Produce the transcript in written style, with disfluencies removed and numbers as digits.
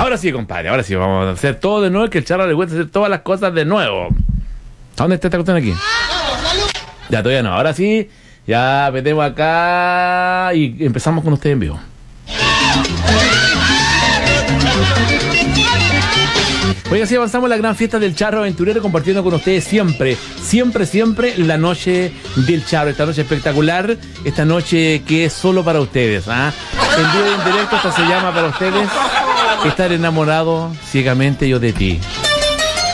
Ahora sí, compadre, ahora sí, vamos a hacer todo de nuevo, que el charro le gusta hacer todas las cosas de nuevo. ¿A dónde está esta cuestión aquí? Ya, todavía no, ahora sí, ya metemos acá y empezamos con ustedes en vivo. Hoy así avanzamos en la gran fiesta del Charro Aventurero, compartiendo con ustedes siempre la noche del Charro, esta noche espectacular, esta noche que es solo para ustedes, ¿ah? El día en directo, esta se llama para ustedes Estar enamorado ciegamente yo de ti.